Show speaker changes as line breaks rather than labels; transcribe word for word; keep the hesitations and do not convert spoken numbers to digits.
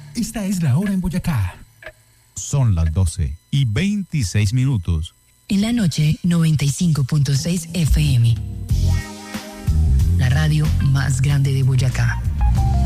Esta es la hora en Boyacá.
Son las doce y veintiséis minutos.
En la noche, noventa y cinco punto seis F M. La radio más grande de Boyacá.